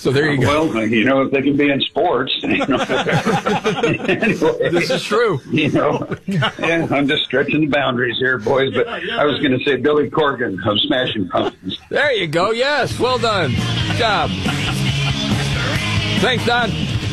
So there you go. Well, if they can be in sports. Anyway, this is true. Yeah, I'm just stretching the boundaries here, boys. But I was going to say Billy Corgan of Smashing Pumpkins. There you go. Yes, well done. Good job. Thanks, Don.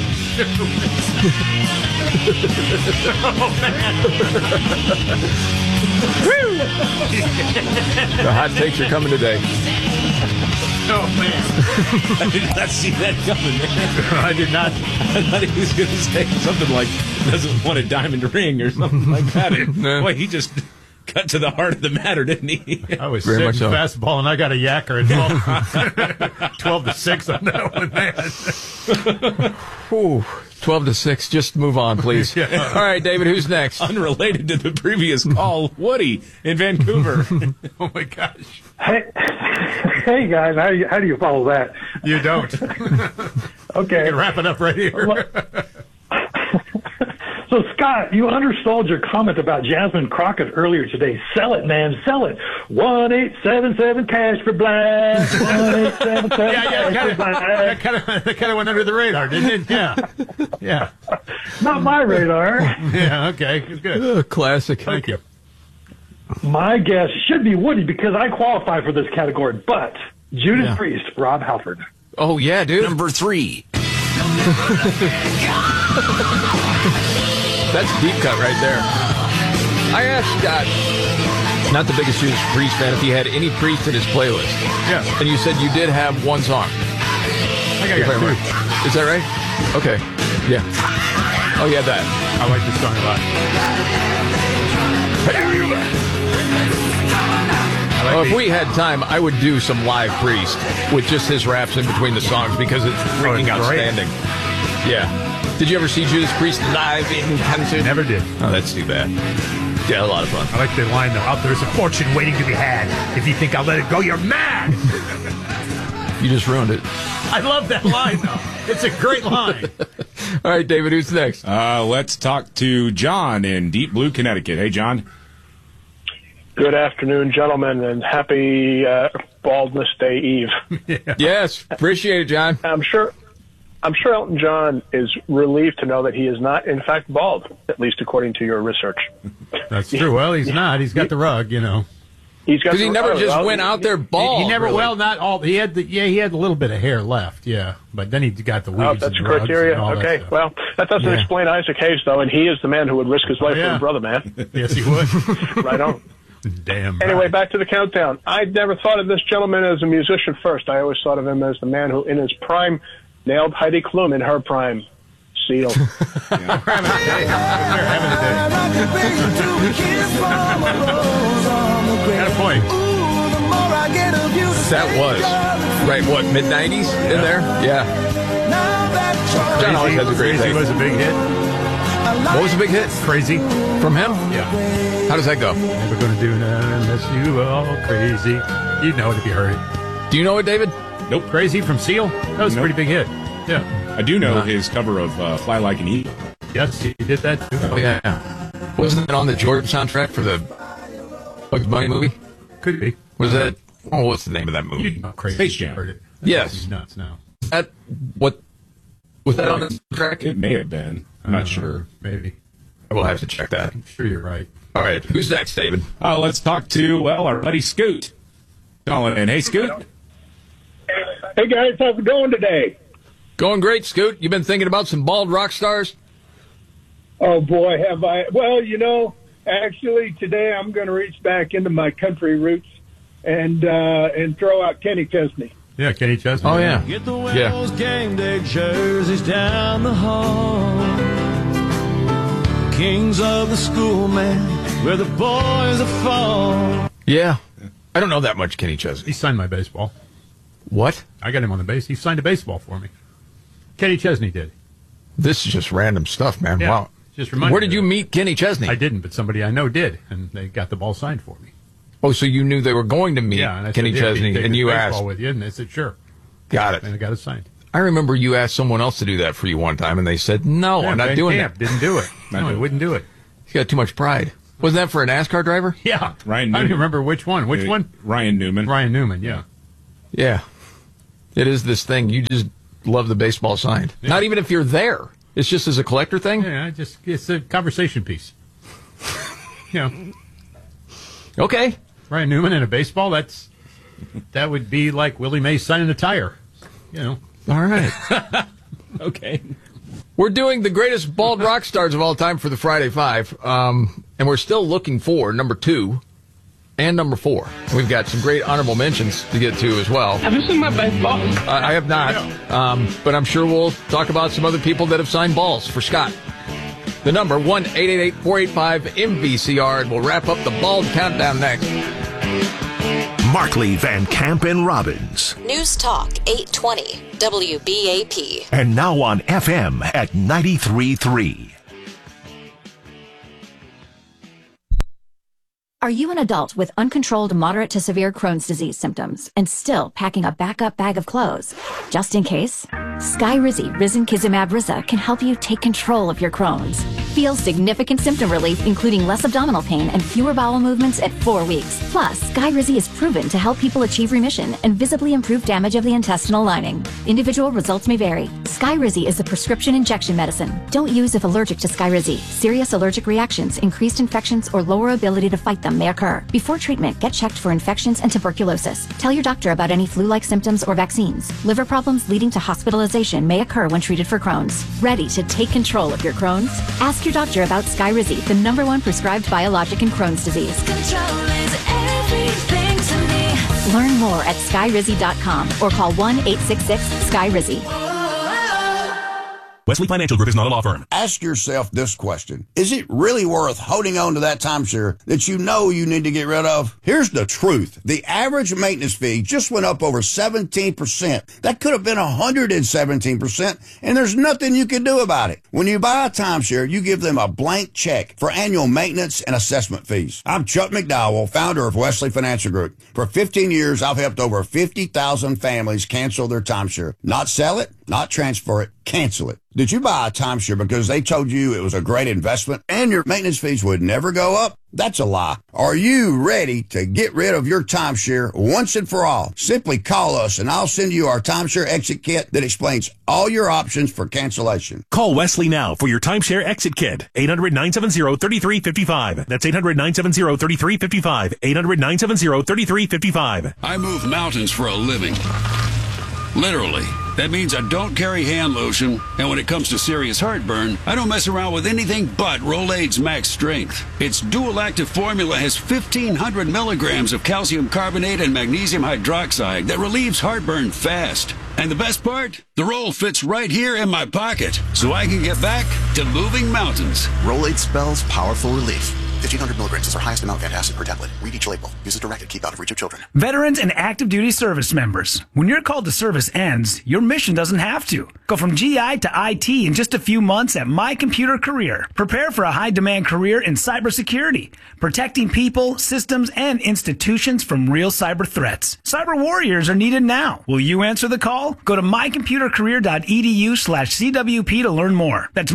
The hot takes are coming today. Oh, man. I did not see that coming, man. I did not. I thought he was going to say something like, doesn't want a diamond ring or something like that. No. Boy, he just cut to the heart of the matter, didn't he? I was Very much sitting so. fastball, and I got a yacker at 12-6 on that one, man. Whew, 12-6. Just move on, please. Yeah. All right, David, who's next? Unrelated to the previous call, Woody in Vancouver. Oh, my gosh. Hey guys, how do you follow that? You don't. Okay. You can wrap it up right here. So, Scott, you undersold your comment about Jasmine Crockett earlier today. Sell it, man. Sell it. 1-877 cash for black. 1-877 cash for black. That kind of went under the radar, didn't it? Yeah. Not my radar. Yeah, okay. Good. Classic. Thank you. My guess should be Woody because I qualify for this category, but Judas Priest, Rob Halford. Oh, yeah, dude. Number 3. That's a deep cut right there. I asked Scott, not the biggest Judas Priest fan, if he had any Priest in his playlist. Yeah. And you said you did have one song. I got If I remember. two. Is that right? Okay. Yeah. Oh, yeah, that. I like this song a lot. If we had time, I would do some live Priest with just his raps in between the songs because it's freaking it's great. outstanding. Yeah. Did you ever see Judas Priest live in concert? Never did. Oh, that's too bad. Yeah, a lot of fun. I like the line, though. Out there's a fortune waiting to be had. If you think I'll let it go, you're mad. You just ruined it. I love that line, though. It's a great line. All right, David, who's next? Let's talk to John in Deep Blue, Connecticut. Hey, John. Good afternoon, gentlemen, and happy Baldness Day Eve. Yes, appreciate it, John. I'm sure Elton John is relieved to know that he is not, in fact, bald, at least according to your research. That's true. Well, he's not. He's got the rug, He's got Because he never just went out there bald. He never. really. Well, not all. He had a little bit of hair left. Yeah, but then he got the weeds. Oh, that's and the rugs criteria. and all that Okay, stuff. well, that doesn't explain Isaac Hayes, though, and he is the man who would risk his life for his brother, man. Yes, he would. Right on. Damn. Anyway, right. back to the countdown. I never thought of this gentleman as a musician first. I always thought of him as the man who, in his prime, nailed Heidi Klum in her prime. Seal. We're having a day. Got a point. That was, right, what, mid-90s in there? Yeah. John always has a great Crazy take. was a big hit. What was the big hit? Crazy. From him? Yeah. How does that go? Never gonna do nothing unless you all crazy. You'd know it if you heard it. Do you know it, David? Nope. Crazy from Seal? That was a pretty big hit. Yeah. I do know his cover of Fly Like an Eagle. Yes, he did that too. Oh, yeah. Wasn't it on the Jordan soundtrack for the Bugs Bunny movie? Could be. Was that, what's the name of that movie? You'd know crazy. Space Jam. Heard it. Yes. He's nuts now. That, what, was that on the soundtrack? It may have been. I'm not sure. Maybe. We'll have to check that. I'm sure you're right. All right, who's next, David? Let's talk to, our buddy Scoot. Calling in. Hey, Scoot. Hey, guys, how's it going today? Going great, Scoot. You been thinking about some bald rock stars? Oh, boy, have I. Well, actually, today I'm going to reach back into my country roots and throw out Kenny Chesney. Yeah, Kenny Chesney. Oh, yeah. Get the Yeah. Wells game day jerseys down the hall. Kings of the school, man, where the boys are fall. Yeah. I don't know that much Kenny Chesney. He signed my baseball. What? I got him on the base. He signed a baseball for me. Kenny Chesney did. This is just random stuff, man. Yeah. Wow. Just remind Where me did of you that. meet Kenny Chesney? I didn't, but somebody I know did, and they got the ball signed for me. Oh, so you knew they were going to meet Yeah, and I Kenny said, Chesney, take and this you baseball asked. with you, and they said sure, Got it. and I got it signed. I remember you asked someone else to do that for you one time, and they said, no, Yeah, I'm not Van doing Camp that. Didn't do it. No, he wouldn't do it. He's got too much pride. Wasn't that for a NASCAR driver? Yeah, Ryan I don't Newman. remember which one. Which one? Ryan Newman. Ryan Newman. Yeah. Yeah. It is this thing. You just love the baseball signed. Yeah. Not even if you're there. It's just as a collector thing? Yeah, it's a conversation piece. Okay. Ryan Newman in a baseball, that would be like Willie Mays signing a tire. All right. Okay. We're doing the greatest bald rock stars of all time for the Friday Five, and we're still looking for number 2 and number 4. We've got some great honorable mentions to get to as well. Have you seen my baseball? I have not, but I'm sure we'll talk about some other people that have signed balls for Scott. The number 1-888-485-MVCR, and we'll wrap up the bald countdown next. Markley, Van Camp, and Robbins. News Talk 820 WBAP. And now on FM at 93.3. Are you an adult with uncontrolled moderate to severe Crohn's disease symptoms and still packing a backup bag of clothes? Just in case, Skyrizi Risankizumab Riza can help you take control of your Crohn's. Feel significant symptom relief, including less abdominal pain and fewer bowel movements at 4 weeks. Plus, Skyrizi is proven to help people achieve remission and visibly improve damage of the intestinal lining. Individual results may vary. Skyrizi is a prescription injection medicine. Don't use if allergic to Skyrizi. Serious allergic reactions, increased infections, or lower ability to fight them may occur. Before treatment, get checked for infections and tuberculosis. Tell your doctor about any flu-like symptoms or vaccines. Liver problems leading to hospitalization may occur when treated for Crohn's. Ready to take control of your Crohn's? Ask your doctor about Skyrizi, the #1 prescribed biologic in Crohn's disease. Control is everything to me. Learn more at skyrizi.com or call 1-866-SKYRIZI. Wesley Financial Group is not a law firm. Ask yourself this question. Is it really worth holding on to that timeshare that you know you need to get rid of? Here's the truth. The average maintenance fee just went up over 17%. That could have been 117%, and there's nothing you can do about it. When you buy a timeshare, you give them a blank check for annual maintenance and assessment fees. I'm Chuck McDowell, founder of Wesley Financial Group. For 15 years, I've helped over 50,000 families cancel their timeshare. Not sell it, not transfer it, cancel it. Did you buy a timeshare because they told you it was a great investment and your maintenance fees would never go up? That's a lie. Are you ready to get rid of your timeshare once and for all? Simply call us and I'll send you our timeshare exit kit that explains all your options for cancellation. Call Wesley now for your timeshare exit kit. 800-970-3355. That's 800-970-3355. 800-970-3355. I move mountains for a living. Literally. That means I don't carry hand lotion, and when it comes to serious heartburn, I don't mess around with anything but Rolaids Max Strength. Its dual active formula has 1,500 milligrams of calcium carbonate and magnesium hydroxide that relieves heartburn fast. And the best part? The roll fits right here in my pocket, so I can get back to moving mountains. Rolaids spells powerful relief. 1,500 milligrams is our highest amount of antacid per tablet. Read each label. Use as directed. Keep out of reach of children. Veterans and active duty service members. When your call to service ends, your mission doesn't have to. Go from GI to IT in just a few months at My Computer Career. Prepare for a high-demand career in cybersecurity, protecting people, systems, and institutions from real cyber threats. Cyber warriors are needed now. Will you answer the call? Go to mycomputercareer.edu/CWP to learn more. That's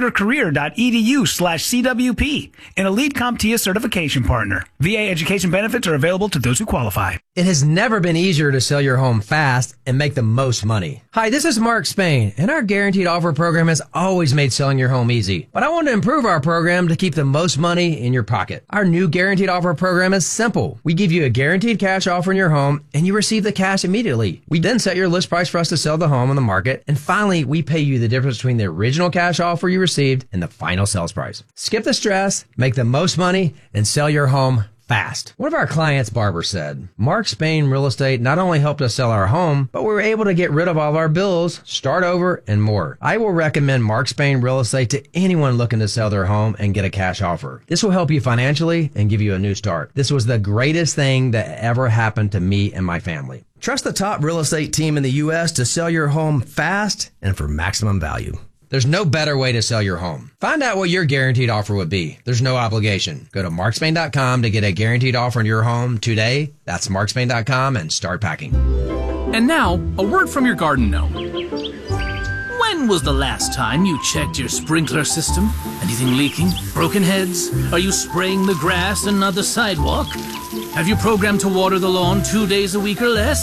mycomputercareer.edu/CWP. An elite CompTIA certification partner. VA education benefits are available to those who qualify. It has never been easier to sell your home fast and make the most money. Hi, this is Mark Spain, and our Guaranteed Offer program has always made selling your home easy. But I want to improve our program to keep the most money in your pocket. Our new Guaranteed Offer program is simple. We give you a guaranteed cash offer in your home, and you receive the cash immediately. We then set your list price for us to sell the home on the market, and finally, we pay you the difference between the original cash offer you received and the final sales price. Skip the stress, make the most money, and sell your home fast. One of our clients, Barbara, said, Mark Spain Real Estate not only helped us sell our home, but we were able to get rid of all of our bills, start over, and more. I will recommend Mark Spain Real Estate to anyone looking to sell their home and get a cash offer. This will help you financially and give you a new start. This was the greatest thing that ever happened to me and my family. Trust the top real estate team in the U.S. to sell your home fast and for maximum value. There's no better way to sell your home. Find out what your guaranteed offer would be. There's no obligation. Go to markspain.com to get a guaranteed offer on your home today. That's markspain.com and start packing. And now, a word from your garden gnome. When was the last time you checked your sprinkler system? Anything leaking? Broken heads? Are you spraying the grass and not the sidewalk? Have you programmed to water the lawn 2 days a week or less?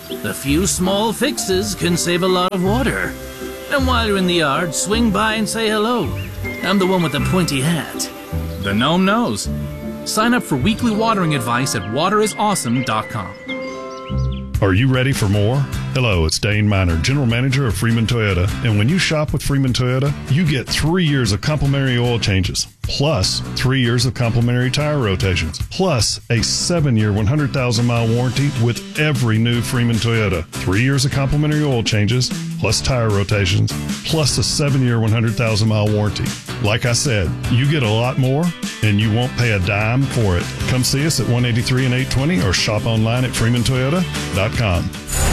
A few small fixes can save a lot of water. And while you're in the yard, swing by and say hello. I'm the one with the pointy hat. The gnome knows. Sign up for weekly watering advice at waterisawesome.com. Are you ready for more? Hello, it's Dane Miner, General Manager of Freeman Toyota. And when you shop with Freeman Toyota, you get 3 years of complimentary oil changes, plus 3 years of complimentary tire rotations, plus a 7-year, 100,000-mile warranty with every new Freeman Toyota. 3 years of complimentary oil changes, plus tire rotations, plus a 7-year, 100,000-mile warranty. Like I said, you get a lot more, and you won't pay a dime for it. Come see us at 183 and 820 or shop online at freemantoyota.com.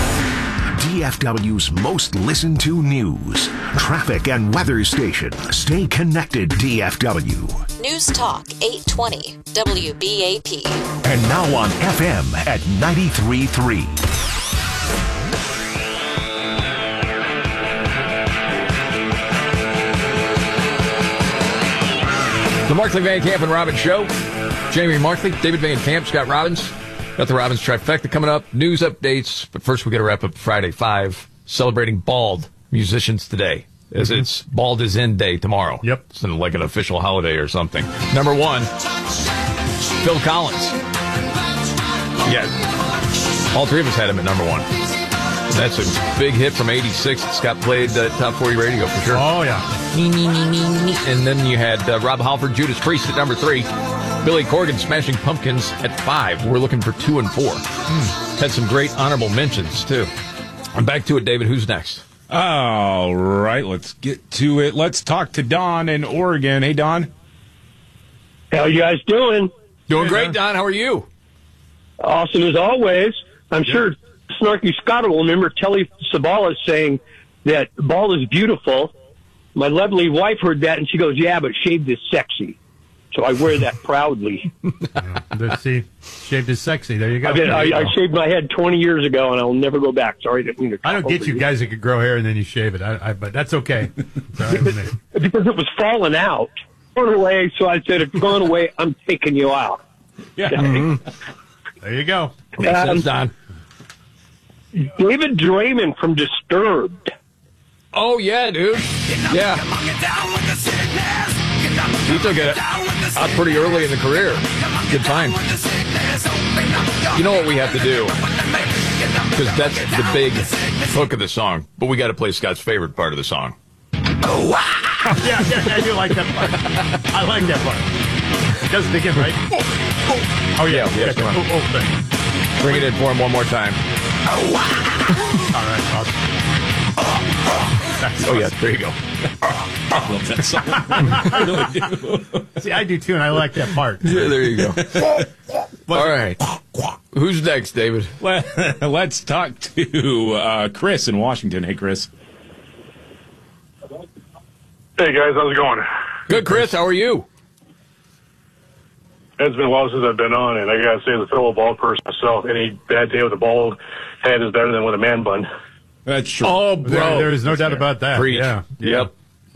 DFW's most listened to news, traffic, and weather station. Stay connected, DFW. News Talk 820 WBAP. And now on FM at 93.3. The Markley, Van Camp, and Robbins Show. Jamie Markley, David Van Camp, Scott Robbins. Got the Robbins trifecta coming up. News updates. But first, we got to wrap up Friday 5, celebrating Bald musicians today. As it's Bald is In Day tomorrow. Yep. It's like an official holiday or something. Number 1, Phil Collins. Yeah. All three of us had him at number 1. That's a big hit from 86. Scott played Top 40 Radio for sure. Oh, yeah. And then you had Rob Halford, Judas Priest at number 3. Billy Corgan, Smashing Pumpkins at 5. We're looking for 2 and 4. Had some great honorable mentions, too. I'm back to it, David. Who's next? All right, let's get to it. Let's talk to Don in Oregon. Hey, Don. How you guys doing? Doing great, Don. How are you? Awesome as always. I'm sure Snarky Scott will remember Telly Savalas saying that bald is beautiful. My lovely wife heard that, and she goes, yeah, but shaved is sexy. So I wear that proudly. Let's see. Shaved is sexy. There you go. I shaved my head 20 years ago, and I'll never go back. Sorry, didn't mean to. I don't get you guys that could grow hair and then you shave it. But that's okay. Because it was falling out. Going away, so I said, if you're going away, I'm taking you out. Yeah. There you go. Makes sense, Don. David Draymond from Disturbed. Oh, yeah, dude. Yeah. He took it out pretty early in the career. Good time. You know what we have to do? Because that's the big hook of the song. But we got to play Scott's favorite part of the song. Oh, wow. Yeah, I do like that part. I like that part. It doesn't begin, right? Oh, yeah. Come on. Bring it in for him one more time. Oh, wow. All right, awesome. Oh, yeah, there you go. I love that song. I really do. See, I do too, and I like that part. Yeah, there you go. All right. Who's next, David? Let's talk to Chris in Washington. Hey, Chris. Hey, guys. How's it going? Good, Chris. How are you? It's been a while since I've been on, and I got to say, as a fellow bald person myself, any bad day with a bald head is better than with a man bun. That's true. Oh, bro. There is no doubt about that. Preach. Yeah. Yep.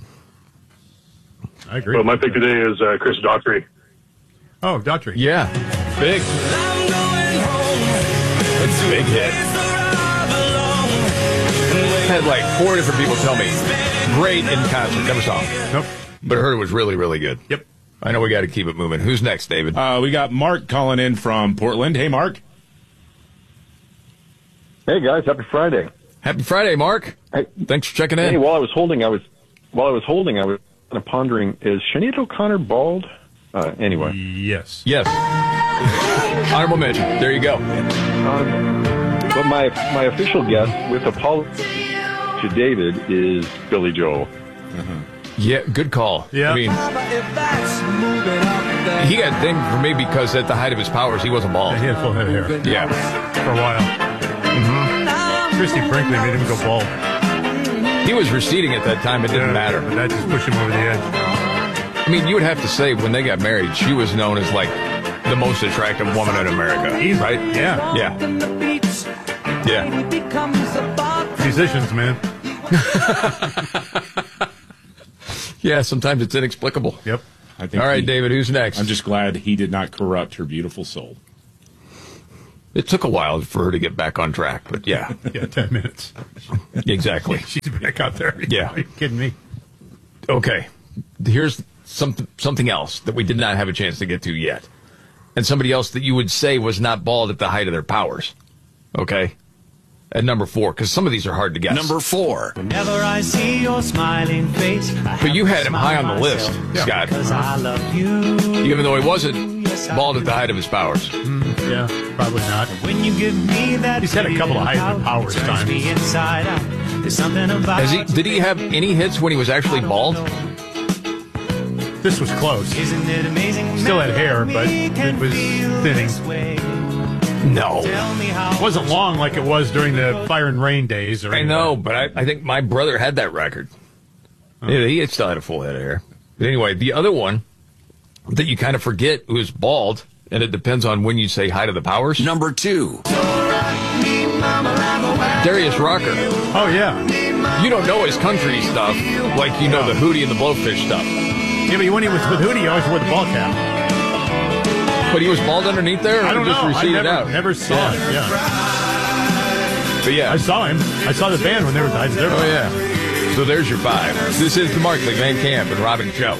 I agree. Well, my pick today is Chris Daughtry. Oh, Daughtry. Yeah. Big. That's a big hit. Had like 4 different people tell me, great in concert. Never saw him. Nope. But I heard it was really, really good. Yep. I know we got to keep it moving. Who's next, David? We got Mark calling in from Portland. Hey, Mark. Hey, guys. Happy Friday. Happy Friday, Mark. Hey, thanks for checking in. Hey, while I was holding, I was kind of pondering, is Sinead O'Connor bald? Anyway. Yes. Yes. Honorable mention. There you go. But my official guess, with apology to David, is Billy Joel. Yeah, good call. Yeah. I mean, he got dinged for me because at the height of his powers, he wasn't bald. Yeah, he had full head of hair. Yeah. For a while. Christy Brinkley made him go bald. He was receding at that time. It didn't matter. But that just pushed him over the edge. I mean, you would have to say when they got married, she was known as like the most attractive woman in America. Right? Yeah. Yeah. Yeah. Musicians, man. Yeah, sometimes it's inexplicable. Yep. I think all right, David, who's next? I'm just glad he did not corrupt her beautiful soul. It took a while for her to get back on track, but yeah. Yeah, 10 minutes. Exactly. She's back out there. Yeah. Are you kidding me? Okay. Here's something else that we did not have a chance to get to yet. And somebody else that you would say was not bald at the height of their powers. Okay? At number 4, because some of these are hard to guess. Number 4. Whenever I see your smiling face, but you had him high on the list, Scott. Because I love you. Even though he wasn't bald at the height of his powers. Yeah, probably not. When you give me that, he's had a couple of height of powers times. Me inside out. There's something about did he have any hits when he was actually bald? This was close. Isn't it amazing? Still had hair, but it was thinning. No. It wasn't long like it was during the Fire and Rain days. I know, but I think my brother had that record. Yeah, he still had a full head of hair. But anyway, the other one that you kind of forget who's bald, and it depends on when you say height of the powers. Number 2. Darius Rucker. Oh, yeah. You don't know his country stuff like you know the Hootie and the Blowfish stuff. Yeah, but when he was with Hootie, he always wore the ball cap. But he was bald underneath there? Or I don't just know. Receded I out? never saw it. Yeah. But yeah. I saw him. I saw the band when they were there. Oh, yeah. So there's your 5. This is the Markley, Van Camp, and Robin Show.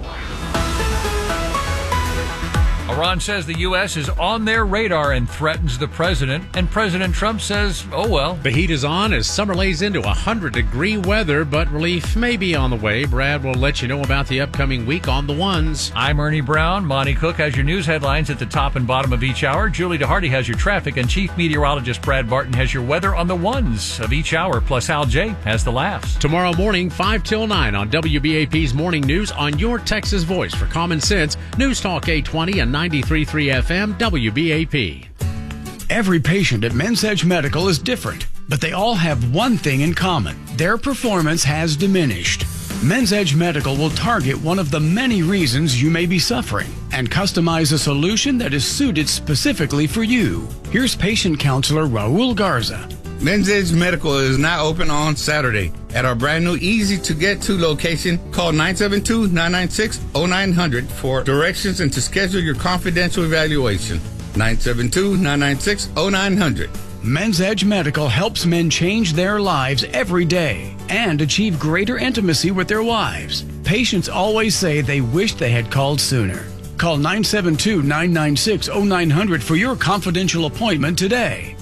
Iran says the U.S. is on their radar and threatens the president. And President Trump says, oh, well. The heat is on as summer lays into 100-degree weather, but relief may be on the way. Brad will let you know about the upcoming week on The Ones. I'm Ernie Brown. Monty Cook has your news headlines at the top and bottom of each hour. Julie DeHardy has your traffic, and Chief Meteorologist Brad Barton has your weather on The Ones of each hour. Plus, Al J has the laughs. Tomorrow morning, 5 till 9 on WBAP's Morning News on your Texas voice for Common Sense. News Talk 820 and 93.3 FM WBAP. Every patient at Men's Edge Medical is different, but they all have one thing in common. Their performance has diminished. Men's Edge Medical will target one of the many reasons you may be suffering and customize a solution that is suited specifically for you. Here's patient counselor Raul Garza. Men's Edge Medical is now open on Saturday at our brand new easy-to-get-to location. Call 972-996-0900 for directions and to schedule your confidential evaluation. 972-996-0900. Men's Edge Medical helps men change their lives every day and achieve greater intimacy with their wives. Patients always say they wish they had called sooner. Call 972-996-0900 for your confidential appointment today.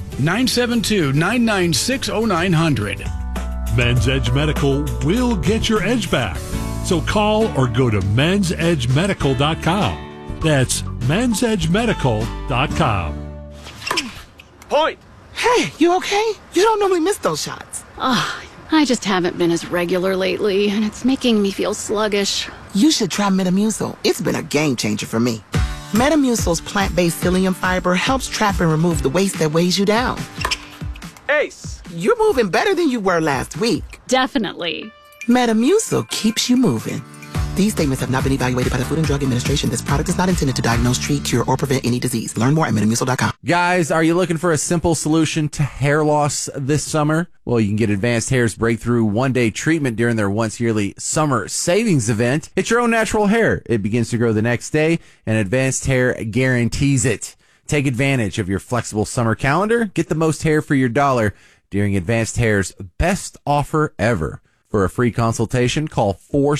972-996-0900. Men's Edge Medical will get your edge back. So call or go to mensedgemedical.com. That's mensedgemedical.com. Point! Hey, you okay? You don't normally miss those shots. I just haven't been as regular lately, and it's making me feel sluggish. You should try Metamucil. It's been a game changer for me. Metamucil's plant-based psyllium fiber helps trap and remove the waste that weighs you down. Ace, you're moving better than you were last week. Definitely. Metamucil keeps you moving. These statements have not been evaluated by the Food and Drug Administration. This product is not intended to diagnose, treat, cure, or prevent any disease. Learn more at Metamucil.com. Guys, are you looking for a simple solution to hair loss this summer? Well, you can get Advanced Hair's breakthrough one-day treatment during their once-yearly summer savings event. It's your own natural hair. It begins to grow the next day, and Advanced Hair guarantees it. Take advantage of your flexible summer calendar. Get the most hair for your dollar during Advanced Hair's best offer ever. For a free consultation, call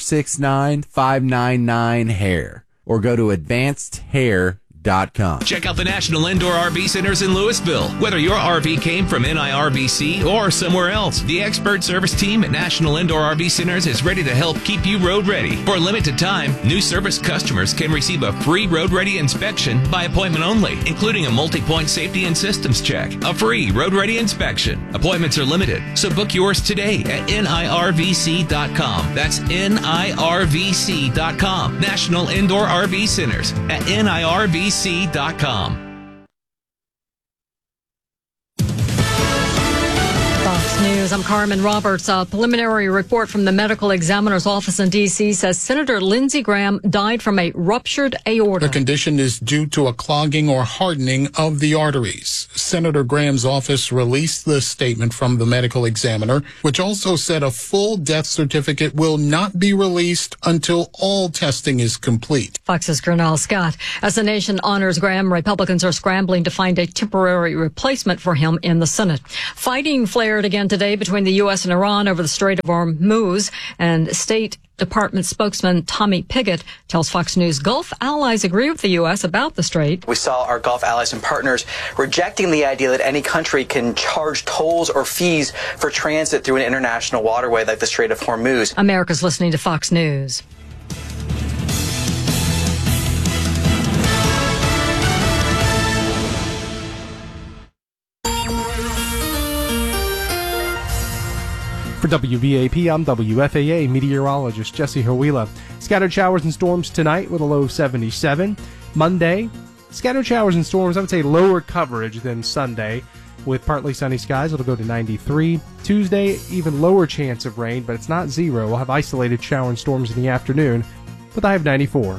469-599-HAIR or go to advancedhair.com. Check out the National Indoor RV Centers in Louisville. Whether your RV came from NIRVC or somewhere else, the expert service team at National Indoor RV Centers is ready to help keep you road ready. For a limited time, new service customers can receive a free road ready inspection by appointment only, including a multi-point safety and systems check. A free road ready inspection. Appointments are limited, so book yours today at NIRVC.com. That's NIRVC.com. National Indoor RV Centers at NIRVC.com. Fox News, I'm I'm Carmen Roberts. A preliminary report from the medical examiner's office in D.C. says Senator Lindsey Graham died from a ruptured aorta. The condition is due to a clogging or hardening of the arteries. Senator Graham's office released the statement from the medical examiner, which also said a full death certificate will not be released until all testing is complete. Fox's Gernal Scott. As the nation honors Graham, Republicans are scrambling to find a temporary replacement for him in the Senate. Fighting flared again today between the U.S. and Iran over the Strait of Hormuz, and State Department spokesman Tommy Pigott tells Fox News Gulf allies agree with the U.S. about the strait. We saw our Gulf allies and partners rejecting the idea that any country can charge tolls or fees for transit through an international waterway like the Strait of Hormuz. America's listening to Fox News. For WBAP, I'm WFAA meteorologist Jesse Hawila. Scattered showers and storms tonight with a low of 77. Monday, scattered showers and storms, I would say lower coverage than Sunday. With partly sunny skies, it'll go to 93. Tuesday, even lower chance of rain, but it's not zero. We'll have isolated shower and storms in the afternoon, with a high of 94.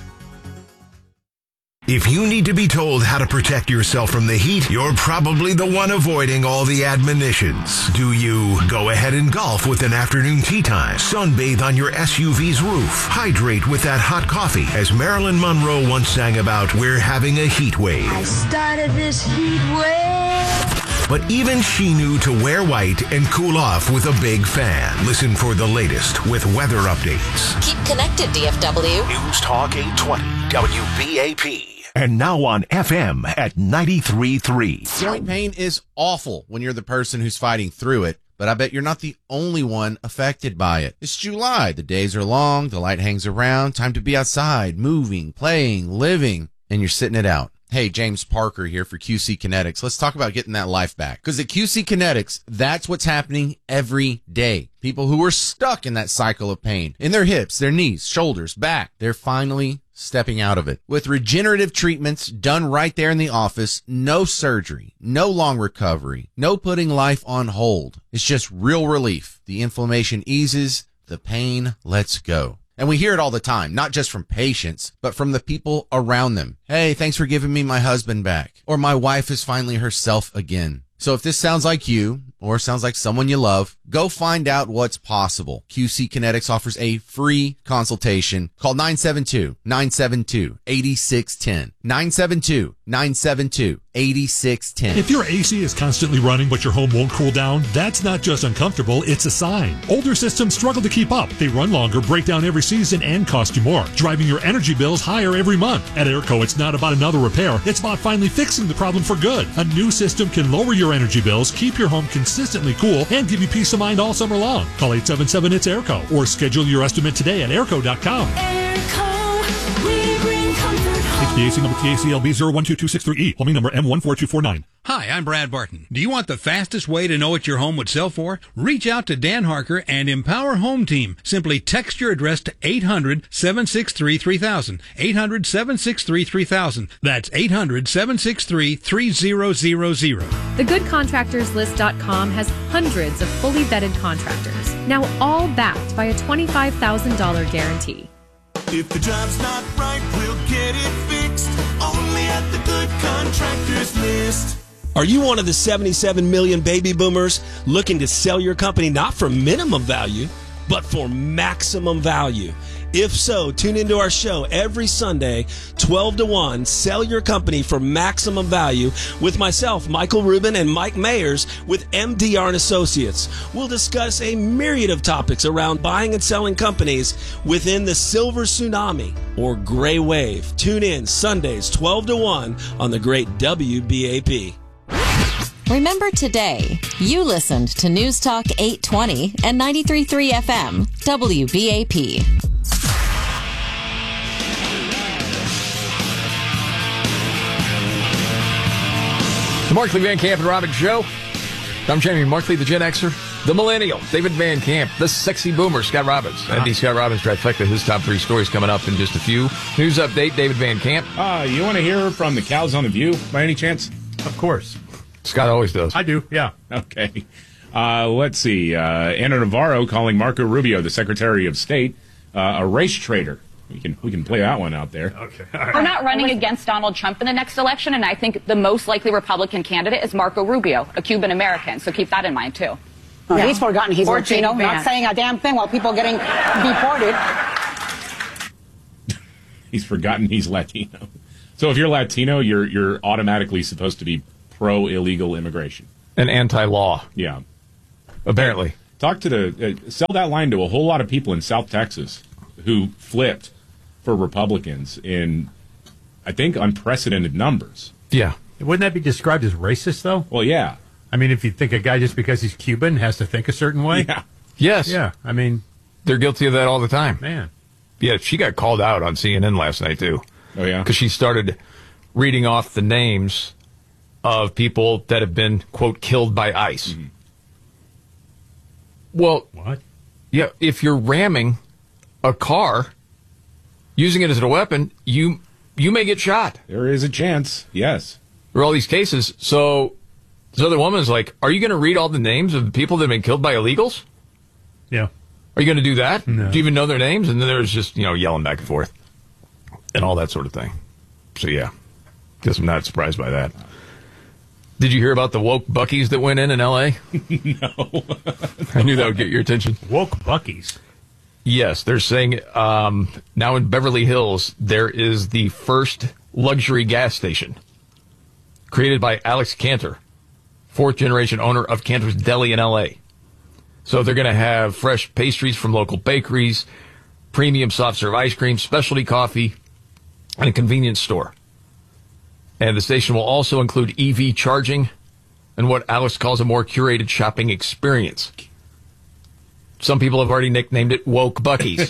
If you need to be told how to protect yourself from the heat, you're probably the one avoiding all the admonitions. Do you go ahead and golf with an afternoon tea time? Sunbathe on your SUV's roof? Hydrate with that hot coffee? As Marilyn Monroe once sang about, we're having a heat wave. I started this heat wave. But even she knew to wear white and cool off with a big fan. Listen for the latest with weather updates. Keep connected, DFW. News Talk 820 WBAP. And now on FM at 93.3. Joint pain is awful when you're the person who's fighting through it, but I bet you're not the only one affected by it. It's July. The days are long. The light hangs around. Time to be outside, moving, playing, living, and you're sitting it out. Hey, James Parker here for QC Kinetics. Let's talk about getting that life back. Because at QC Kinetics, that's what's happening every day. People who are stuck in that cycle of pain in their hips, their knees, shoulders, back, they're finally stepping out of it. With regenerative treatments done right there in the office, no surgery, no long recovery, no putting life on hold. It's just real relief. The inflammation eases, the pain lets go. And we hear it all the time, not just from patients, but from the people around them. Hey, thanks for giving me my husband back. Or my wife is finally herself again. So if this sounds like you, or sounds like someone you love, go find out what's possible. QC Kinetics offers a free consultation. Call 972-972-8610. 972-972-8610. If your AC is constantly running but your home won't cool down, that's not just uncomfortable, it's a sign. Older systems struggle to keep up. They run longer, break down every season, and cost you more, driving your energy bills higher every month. At Airco, it's not about another repair. It's about finally fixing the problem for good. A new system can lower your energy bills, keep your home consistently cool, and give you peace of mind all summer long. Call 877-ITS-AIRCO or schedule your estimate today at airco.com. Airco, we bring comfort home. HVAC number TACLB 012263E. Plumbing number M14249. Hi, I'm Brad Barton. Do you want the fastest way to know what your home would sell for? Reach out to Dan Harker and Empower Home Team. Simply text your address to 800-763-3000. 800-763-3000. That's 800-763-3000. TheGoodContractorsList.com has hundreds of fully vetted contractors, now all backed by a $25,000 guarantee. If the job's not right, we'll get it fixed. Only at the Good Contractors List. Are you one of the 77 million baby boomers looking to sell your company not for minimum value, but for maximum value? If so, tune into our show every Sunday, 12 to 1, Sell Your Company for Maximum Value, with myself, Michael Rubin, and Mike Mayers with MDR & Associates. We'll discuss a myriad of topics around buying and selling companies within the silver tsunami or gray wave. Tune in Sundays, 12 to 1 on the great WBAP. Remember today, you listened to News Talk 820 and 93.3 FM, WBAP. The Markley, Van Camp, and Robbins Show. I'm Jamie Markley, the Gen Xer, the Millennial, David Van Camp, the Sexy Boomer, Scott Robbins. Andy Scott Robbins trifecta, his top three stories coming up in just a few. News update, David Van Camp. You want to hear from the cows on The View by any chance? Of course. Scott always does. I do, yeah. Okay. Let's see. Ana Navarro calling Marco Rubio, the Secretary of State, a race traitor. We can play that one out there. Okay. We're not running against Donald Trump in the next election, and I think the most likely Republican candidate is Marco Rubio, a Cuban American. So keep that in mind too. He's forgotten he's Or Latino, Jane not Vance. saying a damn thing while people getting deported. He's forgotten he's Latino. So if you're Latino, you're automatically supposed to be pro-illegal immigration. And anti-law. Yeah. Apparently. Talk to sell that line to a whole lot of people in South Texas who flipped for Republicans in, I think, unprecedented numbers. Yeah. Wouldn't that be described as racist, though? Well, yeah. I mean, if you think a guy just because he's Cuban has to think a certain way? Yeah. Yes. Yeah, I mean... They're guilty of that all the time. Man. Yeah, she got called out on CNN last night, too. Oh, yeah? Because she started reading off the names of people that have been, quote, killed by ICE. Mm-hmm. Well... What? Yeah, if you're ramming a car, using it as a weapon, you may get shot. There is a chance, yes. There are all these cases. So this other woman's like, are you going to read all the names of the people that have been killed by illegals? Yeah. Are you going to do that? No. Do you even know their names? And then there's just, yelling back and forth and all that sort of thing. So, yeah, guess I'm not surprised by that. Did you hear about the woke Buc-ee's that went in L.A.? No. I knew that would get your attention. Woke Buc-ee's? Yes, they're saying now in Beverly Hills, there is the first luxury gas station created by Alex Cantor, fourth-generation owner of Cantor's Deli in L.A. So they're going to have fresh pastries from local bakeries, premium soft-serve ice cream, specialty coffee, and a convenience store. And the station will also include EV charging and what Alex calls a more curated shopping experience. Some people have already nicknamed it Woke Buc-ee's,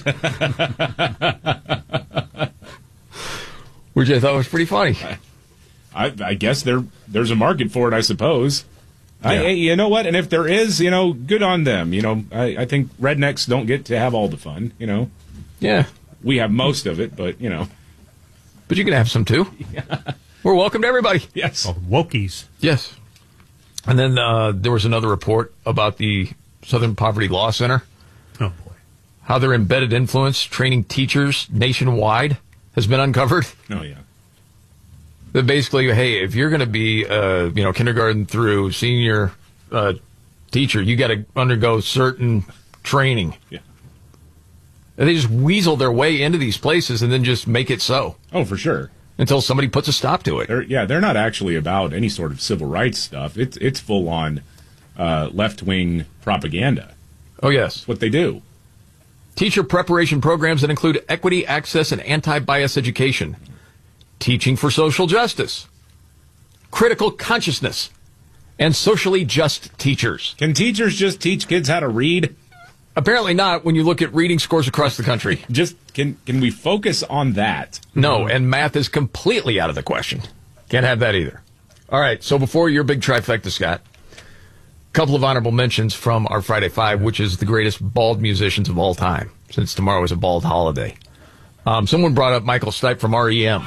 which I thought was pretty funny. I guess there's a market for it, I suppose. Yeah. You know what? And if there is, good on them. I think rednecks don't get to have all the fun, Yeah. We have most of it, but, But you can have some, too. Yeah. We're welcome to everybody. Yes. Oh, Wokies. Yes. And then there was another report about the Southern Poverty Law Center. Oh, boy. How their embedded influence training teachers nationwide has been uncovered. Oh, yeah. That basically, hey, if you're going to be, kindergarten through senior teacher, you got to undergo certain training. Yeah. And they just weasel their way into these places and then just make it so. Oh, for sure. Until somebody puts a stop to it. They're not actually about any sort of civil rights stuff. It's full on left-wing propaganda. Oh, yes. That's what they do. Teacher preparation programs that include equity, access, and anti-bias education. Teaching for social justice. Critical consciousness. And socially just teachers. Can teachers just teach kids how to read? Apparently not when you look at reading scores across the country. Just can we focus on that? No, and math is completely out of the question. Can't have that either. All right, so before your big trifecta, Scott, a couple of honorable mentions from our Friday Five, which is the greatest bald musicians of all time, since tomorrow is a bald holiday. Someone brought up Michael Stipe from REM.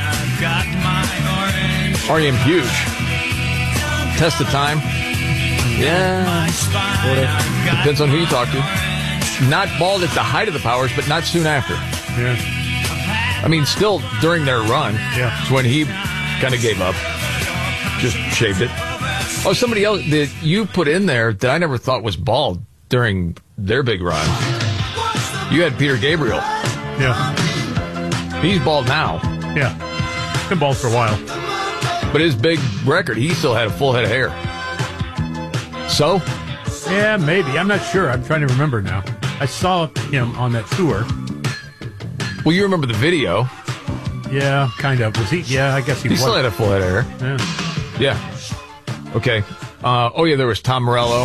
REM huge. Test of Time. Yeah. Depends on who you talk to. Not bald at the height of the Powers, but not soon after. Yeah. I mean, still during their run. Yeah. It's when he kind of gave up. Just shaved it. Oh, somebody else that you put in there that I never thought was bald during their big run. You had Peter Gabriel. Yeah. He's bald now. Yeah. Been bald for a while. But his big record, he still had a full head of hair. So? Yeah, maybe. I'm not sure. I'm trying to remember now. I saw him on that tour. Well, you remember the video. Yeah, kind of. Was he? Yeah, I guess he was. He still had a full head of hair. Yeah. Yeah. Okay. There was Tom Morello.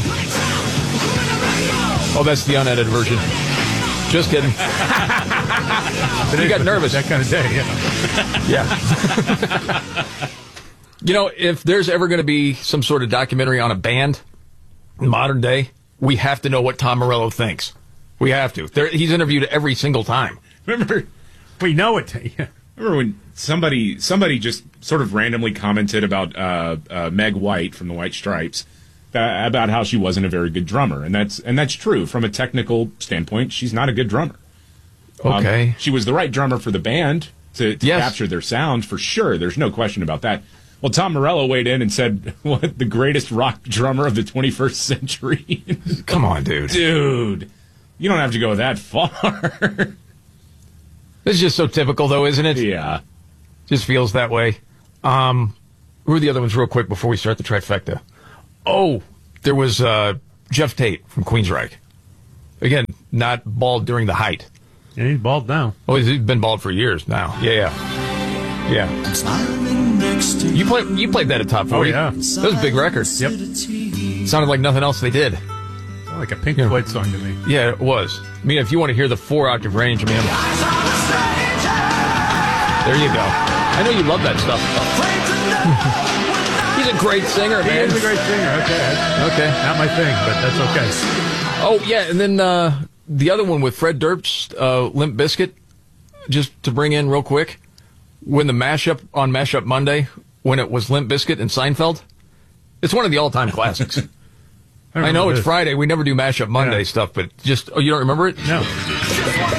Oh, that's the unedited version. Just kidding. You got nervous. That kind of day, yeah. If there's ever going to be some sort of documentary on a band in modern day, we have to know what Tom Morello thinks. We have to. He's interviewed every single time. Remember? We know it. Yeah. Remember when somebody just sort of randomly commented about Meg White from the White Stripes, about how she wasn't a very good drummer, and that's true from a technical standpoint. She's not a good drummer. Okay, she was the right drummer for the band to Yes. capture their sound for sure. There's no question about that. Well, Tom Morello weighed in and said, "What, the greatest rock drummer of the 21st century?" Come on, dude. Dude, you don't have to go that far. This is just so typical, though, isn't it? Yeah. Just feels that way. Who are the other ones real quick before we start the trifecta? Oh, there was Jeff Tate from Queensryche. Again, not bald during the height. Yeah, he's bald now. Oh, he's been bald for years now. Yeah. You played that at Top 40. Oh, yeah. That was a big record. Yep. Sounded like nothing else they did. Sounded like a Pink Floyd song to me. Yeah, it was. I mean, if you want to hear the 4-octave range, I mean, there you go. I know you love that stuff. He's a great singer, man. He is a great singer. Okay. Not my thing, but that's okay. Oh, yeah, and then the other one with Fred Durst, Limp Bizkit, just to bring in real quick, when the mashup on Mashup Monday, when it was Limp Bizkit and Seinfeld, it's one of the all-time classics. I know it's Friday. We never do Mashup Monday stuff, but just, you don't remember it? No.